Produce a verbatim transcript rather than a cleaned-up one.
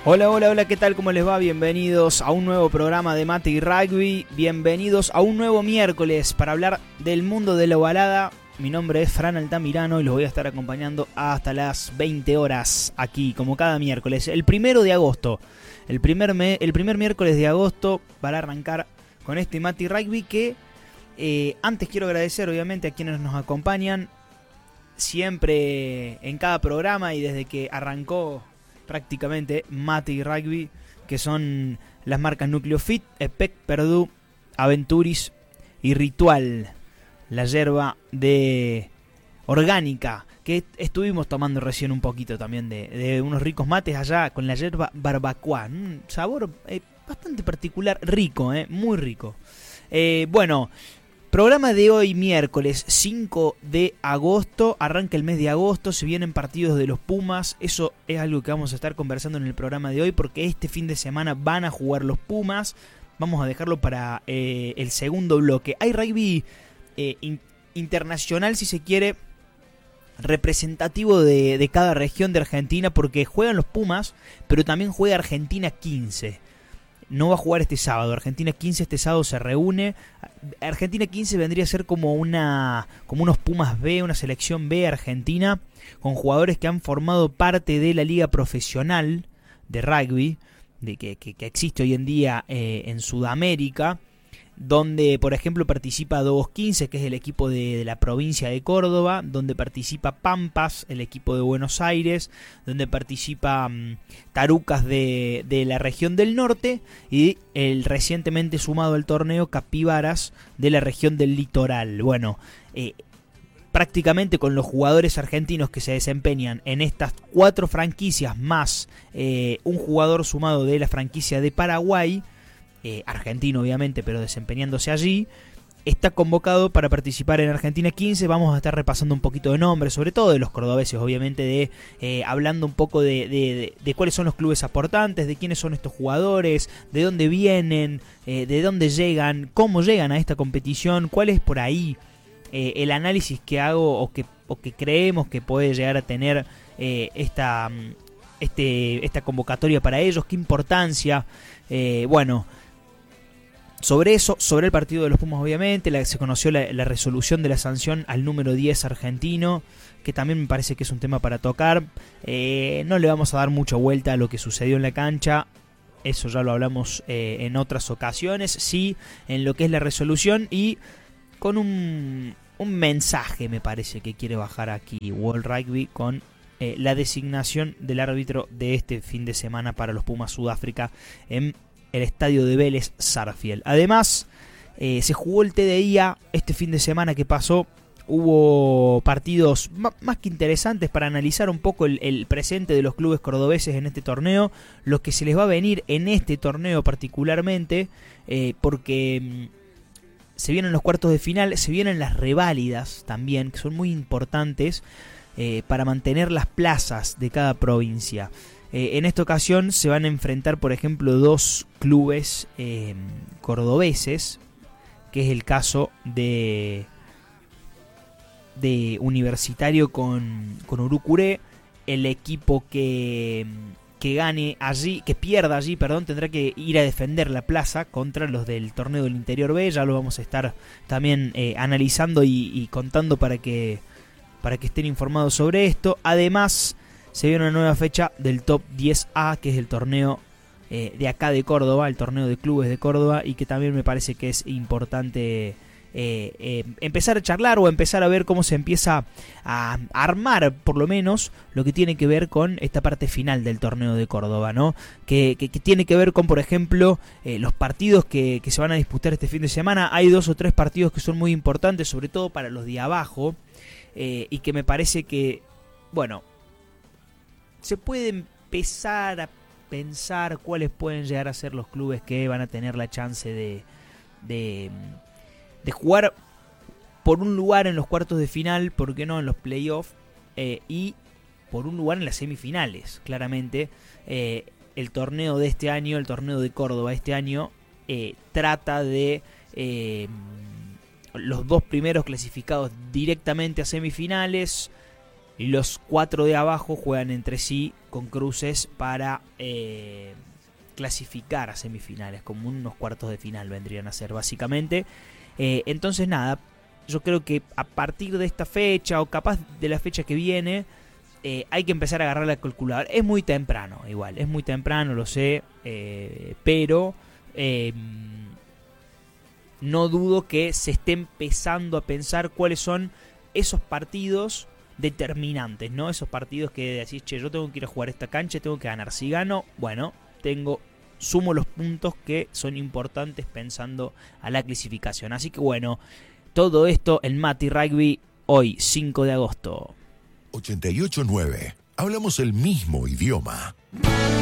Hola, hola, hola, ¿qué tal? ¿Cómo les va? Bienvenidos a un nuevo programa de Mate y Rugby. Bienvenidos a un nuevo miércoles para hablar del mundo de la ovalada. Mi nombre es Fran Altamirano y los voy a estar acompañando hasta las veinte horas aquí, como cada miércoles. El primero de agosto. El primer, me, el primer miércoles de agosto para arrancar con este Mate y Rugby que eh, antes quiero agradecer obviamente a quienes nos acompañan siempre en cada programa y desde que arrancó prácticamente Mate y Rugby, que son las marcas Nucleofit, Epec, Perdue, Aventuris y Ritual, la yerba de orgánica que estuvimos tomando recién un poquito también de, de unos ricos mates allá con la yerba barbacoa, un sabor eh, bastante particular, rico, eh, muy rico. Eh, bueno, programa de hoy miércoles cinco de agosto, arranca el mes de agosto, se vienen partidos de los Pumas, eso es algo que vamos a estar conversando en el programa de hoy porque este fin de semana van a jugar los Pumas, vamos a dejarlo para eh, el segundo bloque. Hay rugby eh, in, internacional si se quiere, representativo de, de cada región de Argentina porque juegan los Pumas, pero también juega Argentina quince. No va a jugar este sábado. Argentina quince este sábado se reúne. Argentina quince vendría a ser como una como unos Pumas B, una selección B argentina, con jugadores que han formado parte de la liga profesional de rugby, de que, que, que existe hoy en día eh, en Sudamérica, donde por ejemplo participa Dogos quince, que es el equipo de, de la provincia de Córdoba, donde participa Pampas, el equipo de Buenos Aires, donde participa um, Tarucas de, de la región del norte y el recientemente sumado al torneo Capibaras de la región del litoral. Bueno, eh, prácticamente con los jugadores argentinos que se desempeñan en estas cuatro franquicias más eh, un jugador sumado de la franquicia de Paraguay, Eh, argentino obviamente, pero desempeñándose allí, está convocado para participar en Argentina quince. Vamos a estar repasando un poquito de nombres, sobre todo de los cordobeses, obviamente, de eh, hablando un poco de, de, de, de cuáles son los clubes aportantes, de quiénes son estos jugadores, de dónde vienen, eh, de dónde llegan, cómo llegan a esta competición, cuál es por ahí eh, el análisis que hago o que, o que creemos que puede llegar a tener eh, esta, este, esta convocatoria para ellos, qué importancia, eh, bueno. Sobre eso, sobre el partido de los Pumas obviamente, la, se conoció la, la resolución de la sanción al número diez argentino, que también me parece que es un tema para tocar. Eh, no le vamos a dar mucha vuelta a lo que sucedió en la cancha, eso ya lo hablamos eh, en otras ocasiones, sí, en lo que es la resolución y con un, un mensaje me parece que quiere bajar aquí World Rugby con eh, la designación del árbitro de este fin de semana para los Pumas Sudáfrica en el estadio de Vélez Sarsfield. Además, eh, se jugó el T D I A este fin de semana que pasó. Hubo partidos m- más que interesantes para analizar un poco el, el presente de los clubes cordobeses en este torneo, lo que se les va a venir en este torneo particularmente, eh, porque mmm, se vienen los cuartos de final, se vienen las reválidas también, que son muy importantes eh, para mantener las plazas de cada provincia. Eh, en esta ocasión se van a enfrentar, por ejemplo, dos clubes eh, cordobeses, que es el caso de, de Universitario con, con Urucuré. El equipo que, que gane allí, que pierda allí, perdón, tendrá que ir a defender la plaza contra los del torneo del Interior B. Ya lo vamos a estar también eh, analizando y, y contando para que, para que estén informados sobre esto. Además, se viene una nueva fecha del Top diez A, que es el torneo eh, de acá de Córdoba, el torneo de clubes de Córdoba, y que también me parece que es importante eh, eh, empezar a charlar o empezar a ver cómo se empieza a armar, por lo menos, lo que tiene que ver con esta parte final del torneo de Córdoba, ¿no? Que, que, que tiene que ver con, por ejemplo, eh, los partidos que, que se van a disputar este fin de semana. Hay dos o tres partidos que son muy importantes, sobre todo para los de abajo, eh, y que me parece que, bueno, se puede empezar a pensar cuáles pueden llegar a ser los clubes que van a tener la chance de, de, de jugar por un lugar en los cuartos de final, por qué no en los playoffs, eh, y por un lugar en las semifinales. Claramente eh, el torneo de este año, el torneo de Córdoba este año, eh, trata de eh, los dos primeros clasificados directamente a semifinales, y los cuatro de abajo juegan entre sí con cruces para eh, clasificar a semifinales, como unos cuartos de final vendrían a ser básicamente. Eh, entonces nada, yo creo que a partir de esta fecha o capaz de la fecha que viene, eh, hay que empezar a agarrar la calculadora. Es muy temprano, igual, es muy temprano, lo sé, eh, pero eh, no dudo que se esté empezando a pensar cuáles son esos partidos determinantes, ¿no? Esos partidos que decís, che, yo tengo que ir a jugar esta cancha, tengo que ganar. Si gano, bueno, tengo, sumo los puntos que son importantes pensando a la clasificación. Así que bueno, todo esto en Mati Rugby hoy, cinco de agosto. ochenta y ocho nueve. Hablamos el mismo idioma.